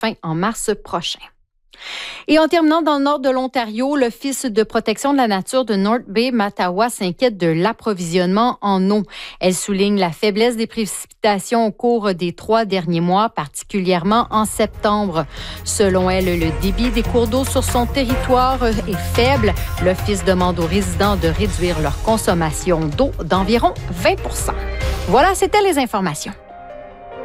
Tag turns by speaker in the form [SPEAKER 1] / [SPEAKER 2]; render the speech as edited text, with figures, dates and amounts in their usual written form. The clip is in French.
[SPEAKER 1] fin en mars prochain. Et en terminant dans le nord de l'Ontario, l'Office de protection de la nature de North Bay, Mattawa, s'inquiète de l'approvisionnement en eau. Elle souligne la faiblesse des précipitations au cours des 3 derniers mois, particulièrement en septembre. Selon elle, le débit des cours d'eau sur son territoire est faible. L'Office demande aux résidents de réduire leur consommation d'eau d'environ 20 %. Voilà, c'était les informations.